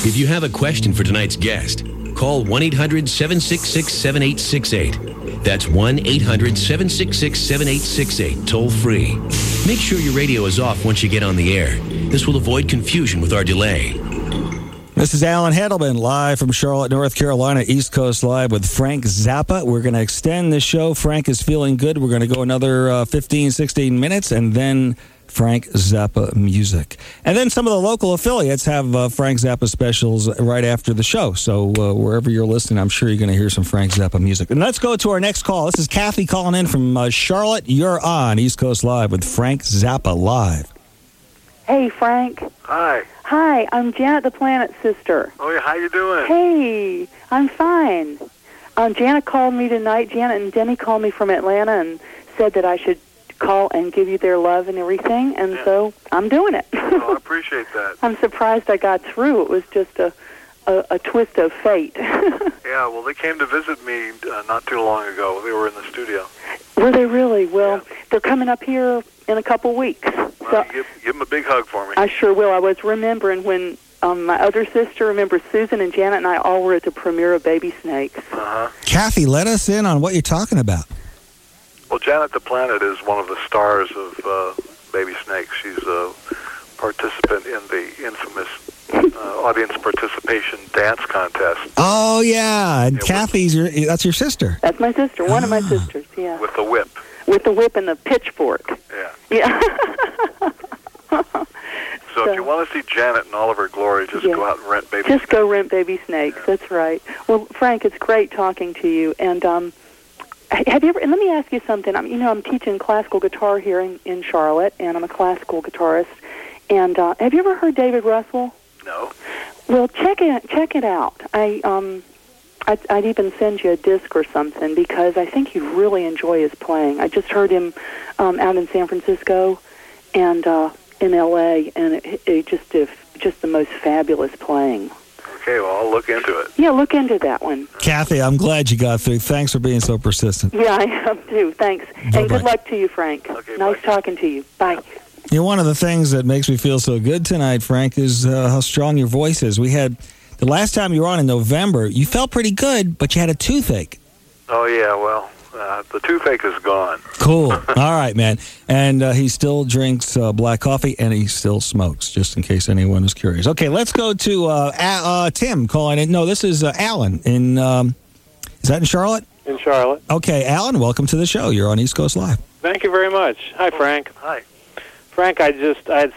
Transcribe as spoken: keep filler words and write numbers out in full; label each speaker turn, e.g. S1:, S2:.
S1: If you have a question for tonight's guest, call one eight hundred seven six six seven eight six eight. That's one eight hundred seven six six seven eight six eight, toll free. Make sure your radio is off once you get on the air. This will avoid confusion with our delay.
S2: This is Alan Hedelman, live from Charlotte, North Carolina, East Coast Live with Frank Zappa. We're going to extend the show. Frank is feeling good. We're going to go another uh, fifteen, sixteen minutes, and then Frank Zappa music. And then some of the local affiliates have uh, Frank Zappa specials right after the show. So uh, wherever you're listening, I'm sure you're going to hear some Frank Zappa music. And let's go to our next call. This is Kathy calling in from uh, Charlotte. You're on East Coast Live with Frank Zappa live.
S3: Hey, Frank.
S4: Hi.
S3: Hi, I'm Janet the Planet Sister.
S4: Oh, yeah, how you doing?
S3: Hey, I'm fine. Um, Janet called me tonight. Janet and Denny called me from Atlanta and said that I should call and give you their love and everything, and
S4: yeah.
S3: so I'm doing it.
S4: Oh, I appreciate that.
S3: I'm surprised I got through. It was just a, a, a twist of fate.
S4: Yeah, well, they came to visit me uh, not too long ago. They were in the studio.
S3: Were they really? Well,
S4: yeah.
S3: They're coming up here in a couple weeks.
S4: Well,
S3: so
S4: you give, give them a big hug for me.
S3: I sure will. I was remembering when um, my other sister, remember Susan and Janet and I all were at the premiere of Baby Snakes.
S4: Uh-huh.
S2: Kathy, let us in on what you're talking about.
S4: Well, Janet the Planet is one of the stars of uh, Baby Snakes. She's a participant in the infamous uh, audience participation dance contest.
S2: Oh, yeah. And
S4: yeah,
S2: Kathy's, your, that's your sister.
S3: That's my sister, one
S2: ah.
S3: of my sisters, yeah.
S4: With the whip.
S3: With the whip and the pitchfork.
S4: Yeah.
S3: Yeah.
S4: So, so if you want to see Janet in all of her glory, just
S3: yeah.
S4: go out and rent Baby
S3: Just
S4: Snakes.
S3: go rent Baby Snakes, yeah. That's right. Well, Frank, it's great talking to you. And um, have you ever, and let me ask you something. I'm, you know, I'm teaching classical guitar here in, in Charlotte, and I'm a classical guitarist. And uh, have you ever heard David Russell?
S4: No.
S3: Well, check it check it out. I um, I'd, I'd even send you a disc or something because I think you'd really enjoy his playing. I just heard him um, out in San Francisco and uh, in L A, and it, it just uh, just the most fabulous playing.
S4: Okay, well, I'll look into it.
S3: Yeah, look into that one.
S2: Kathy, I'm glad you got through. Thanks for being so persistent.
S3: Yeah, I am too. Thanks,
S2: Bye-bye.
S3: and good luck to you, Frank.
S4: Okay,
S3: nice
S4: bye.
S3: talking to you. Bye.
S2: You know, one of the things that makes me feel so good tonight, Frank, is uh, how strong your voice is. We had, the last time you were on in November, you felt pretty good, but you had a toothache.
S4: Oh, yeah, well, uh, the toothache is gone.
S2: Cool. All right, man. And uh, he still drinks uh, black coffee, and he still smokes, just in case anyone is curious. Okay, let's go to uh, A- uh, Tim calling in. No, this is uh, Alan in, um, is that in Charlotte?
S5: In Charlotte.
S2: Okay, Alan, welcome to the show. You're on East Coast Live.
S5: Thank you very much. Hi, Frank.
S4: Hi.
S5: Frank, I just I had